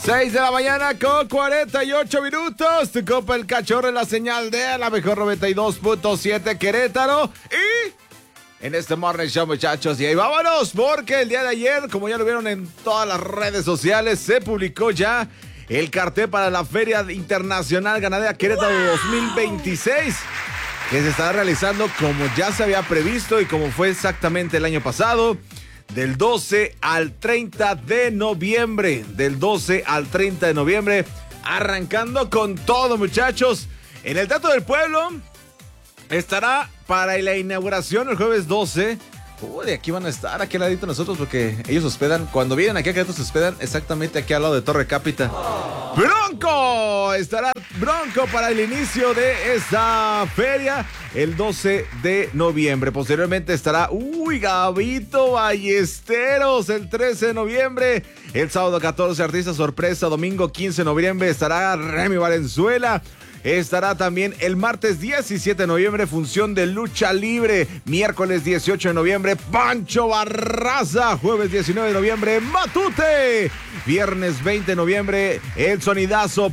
6 de la mañana con 48 minutos. Tu Copa El Cachorro en la señal de la mejor 92.7 Querétaro. Y en este Morning Show, muchachos. Y ahí vámonos, porque el día de ayer, como ya lo vieron en todas las redes sociales, se publicó ya el cartel para la Feria Internacional Ganadera Querétaro 2026. Que se estará realizando como ya se había previsto y como fue exactamente el año pasado. Del 12 al 30 de noviembre. Del 12 al 30 de noviembre. Arrancando con todo, muchachos. En el Teatro del Pueblo estará para la inauguración el jueves 12. De aquí van a estar, aquí al ladito nosotros, porque ellos hospedan. Cuando vienen aquí a Querétaro se hospedan exactamente aquí al lado de Torre Cápita. ¡Bronco! Estará Bronco para el inicio de esta feria el 12 de noviembre. Posteriormente estará, Gabito Ballesteros el 13 de noviembre. El sábado 14, Artista Sorpresa. Domingo 15 de noviembre estará Remy Valenzuela. Estará también el martes 17 de noviembre, función de lucha libre. Miércoles 18 de noviembre, Pancho Barraza. Jueves 19 de noviembre, Matute. Viernes 20 de noviembre, el sonidazo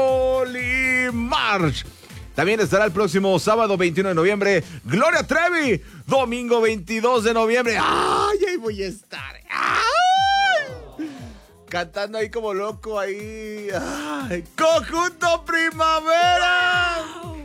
Polimarch. También estará el próximo sábado 21 de noviembre, Gloria Trevi. Domingo 22 de noviembre. ¡Ay, ahí voy a estar! ¡Ay! Cantando ahí como loco, ahí. ¡Ay! ¡Conjunto Primavera!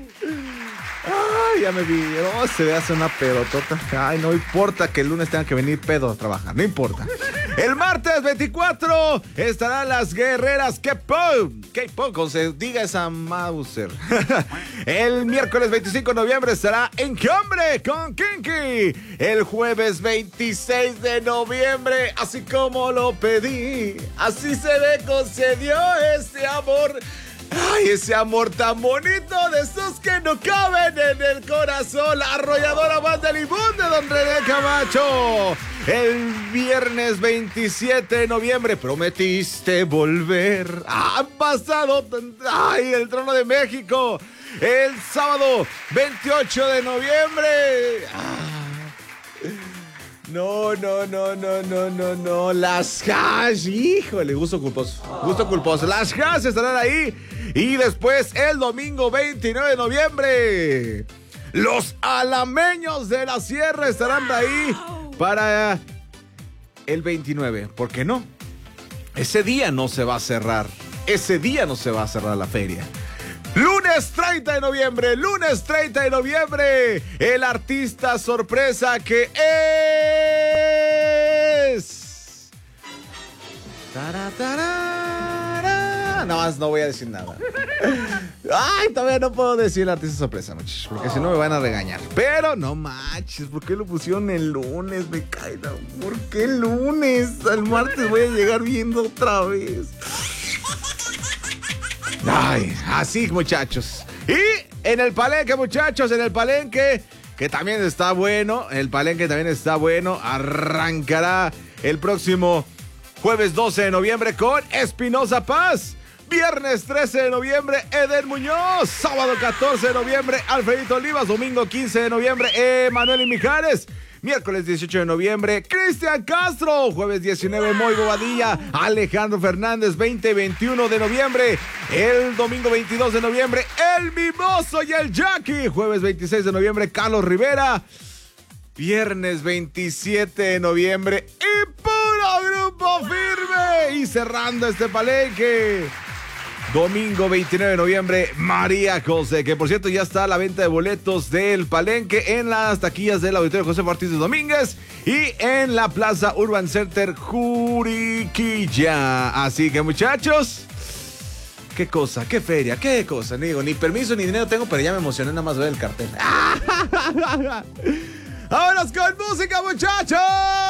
¡Ay, ya me vi! Oh, se ve hace una pedotota. ¡Ay, no importa que el lunes tengan que venir pedo a trabajar! ¡No importa! El martes 24 estarán las guerreras K-Pop, como se diga esa Mauser. El miércoles 25 de noviembre estará Enjambre con Kinky. El jueves 26 de noviembre, así como lo pedí, así se me concedió ese amor. Ay, ese amor tan bonito, de esos que no caben en el corazón. La arrolladora banda Limón de Don René Camacho. El viernes 27 de noviembre, prometiste volver. Han pasado, ay, el Trono de México. El sábado 28 de noviembre. No. Las Hash, híjole, gusto culposo. Las Hash estarán ahí. Y después, el domingo 29 de noviembre, los Alameños de la Sierra estarán ahí para el 29. ¿Por qué no? Ese día no se va a cerrar. La feria. Lunes 30 de noviembre, el artista sorpresa que es... Nada más no voy a decir nada. Ay, todavía no puedo decir el artista sorpresa, muchachos, porque si no me van a regañar. Pero no manches, ¿por qué lo pusieron el lunes? Me cae la... ¿Por qué el lunes? Al martes voy a llegar viendo otra vez. Ay, así, muchachos. Y en el palenque, muchachos, que también está bueno. Arrancará el próximo jueves 12 de noviembre con Espinosa Paz. Viernes 13 de noviembre, Eden Muñoz. Sábado 14 de noviembre, Alfredito Olivas. Domingo 15 de noviembre, Emanuel y Mijares. Miércoles 18 de noviembre, Cristian Castro. Jueves 19, Moy Bobadilla. Alejandro Fernández. 20 y 21 de noviembre. El domingo 22 de noviembre, El Mimoso y el Jackie. Jueves 26 de noviembre, Carlos Rivera. Viernes 27 de noviembre, y puro grupo firme. Y cerrando este palenque, domingo 29 de noviembre, María José, que por cierto ya está a la venta de boletos del palenque en las taquillas del Auditorio José Ortiz de Domínguez y en la Plaza Urban Center Juriquilla. Así que, muchachos, qué cosa, qué feria, qué cosa. Digo, ni permiso ni dinero tengo, pero ya me emocioné nada más ver el cartel. ¡Vámonos con música, muchachos!